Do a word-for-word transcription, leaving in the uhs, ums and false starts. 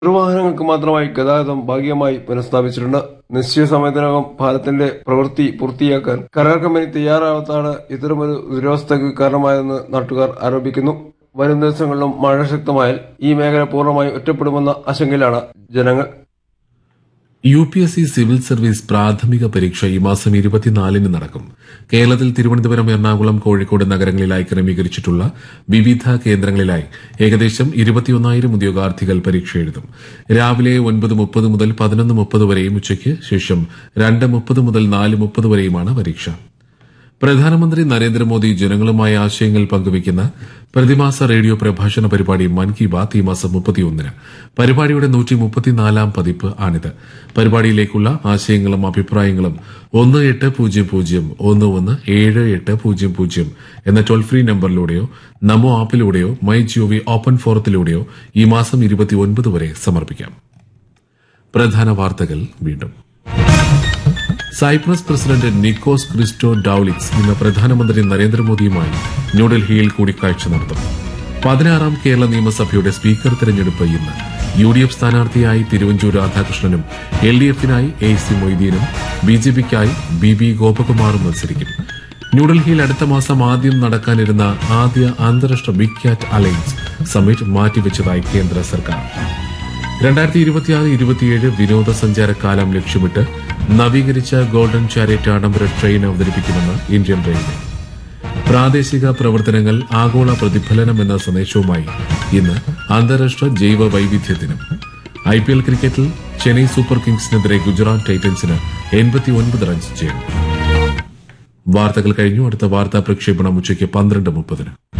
ചെറുവാഹനങ്ങൾക്ക് മാത്രമായി ഗതാഗതം ഭാഗികമായി പുനഃസ്ഥാപിച്ചിട്ടുണ്ട്. നിശ്ചിത സമയത്തിനകം പാലത്തിന്റെ പ്രവൃത്തി പൂർത്തിയാക്കാൻ കരാർ കമ്പനി തയ്യാറാവാത്തതാണ് ഇത്തരമൊരു ദുരവസ്ഥയ്ക്ക് കാരണമായതെന്ന് നാട്ടുകാർ ആരോപിക്കുന്നു. വരും ദിവസങ്ങളിലും മഴ ശക്തമായാൽ ഈ മേഖല പൂർണ്ണമായി ഒറ്റപ്പെടുമെന്ന ആശങ്കയിലാണ് ജനങ്ങൾ. U P S C civil service പ്രാഥമിക പരീക്ഷ ഈ മാസം ഇരുപത്തിനാലിന് നടക്കും. കേരളത്തിൽ തിരുവനന്തപുരം, എറണാകുളം, കോഴിക്കോട് നഗരങ്ങളിലായി ക്രമീകരിച്ചിട്ടുള്ള വിവിധ കേന്ദ്രങ്ങളിലായി ഏകദേശം ഇരുപത്തിയൊന്നായിരം ഉദ്യോഗാർത്ഥികൾ പരീക്ഷ എഴുതും. രാവിലെ ഒൻപത് മുപ്പത് മുതൽ പതിനൊന്ന് മുപ്പത് വരെയും ഉച്ചയ്ക്ക് ശേഷം രണ്ട് മുപ്പത് മുതൽ നാല് മുപ്പത് വരെയുമാണ് പരീക്ഷ. പ്രധാനമന്ത്രി നരേന്ദ്രമോദി ജനങ്ങളുമായി ആശയങ്ങൾ പങ്കുവയ്ക്കുന്ന പ്രതിമാസ റേഡിയോ പ്രഭാഷണ പരിപാടി മൻ കി ബാത്ത് ഈ മാസം മുപ്പത്തിയൊന്നിന്. പരിപാടിയുടെ നൂറ്റി മുപ്പത്തിനാലാം പതിപ്പ് ആണിത്. പരിപാടിയിലേക്കുള്ള ആശയങ്ങളും അഭിപ്രായങ്ങളും ഒന്ന് എട്ട് പൂജ്യം പൂജ്യം ഒന്ന് ഒന്ന് ഏഴ് എട്ട് പൂജ്യം പൂജ്യം എന്ന toll free നമ്പറിലൂടെയോ Namo ആപ്പിലൂടെയോ my G O V open ഫോറത്തിലൂടെയോ ഈ മാസം ഇരുപത്തിയൊൻപത് വരെ സമർപ്പിക്കാം. പ്രധാന വാർത്തകൾ വീണ്ടും. സൈപ്രസ് പ്രസിഡന്റ് നിക്കോസ് ക്രിസ്റ്റോ ഡൌലിക്സ് ഇന്ന് പ്രധാനമന്ത്രി നരേന്ദ്രമോദിയുമായി ന്യൂഡൽഹിയിൽ കൂടിക്കാഴ്ച നടത്തും. പതിനാറാം കേരള നിയമസഭയുടെ സ്പീക്കർ തെരഞ്ഞെടുപ്പ് ഇന്ന്. യു ഡി എഫ് സ്ഥാനാർത്ഥിയായി Thiruvanchoor രാധാകൃഷ്ണനും L D എഫിനായി A C മൊയ്തീനും B J പിക്കായി B B ഗോപകുമാറും മത്സരിക്കും. ന്യൂഡൽഹിയിൽ അടുത്ത മാസം ആദ്യം നടക്കാനിരുന്ന ആദ്യ അന്താരാഷ്ട്ര ബിഗ് ക്യാറ്റ് അലയൻസ് സമ്മിറ്റ് മാറ്റിവെച്ചതായി കേന്ദ്ര സർക്കാർ. രണ്ടായിരത്തി ഇരുപത്തിയാറ് ഇരുപത്തിയേഴ് വിനോദസഞ്ചാര കാലം ലക്ഷ്യമിട്ട് നവീകരിച്ച ഗോൾഡൻ ചാരിയറ്റ് ആഡംബര ട്രെയിൻ അവതരിപ്പിക്കുമെന്ന് ഇന്ത്യൻ റെയിൽവേ. പ്രാദേശിക പ്രവർത്തനങ്ങൾ ആഗോള പ്രതിഫലനം എന്ന സന്ദേശവുമായി ഇന്ന് അന്താരാഷ്ട്ര ജൈവ വൈവിധ്യ ദിനം. ഐ പി എൽ ക്രിക്കറ്റിൽ ചെന്നൈ സൂപ്പർ കിങ്സിനെതിരെ ഗുജറാത്ത് ടൈറ്റൻസിന് എൺപത്തിയൊൻപത് റൺസ് ജയം. വാർത്തകൾ കഴിഞ്ഞു. അടുത്ത വാർത്താ പ്രക്ഷേപണം ഉച്ചയ്ക്ക് പന്ത്രണ്ട് മുപ്പതിന്.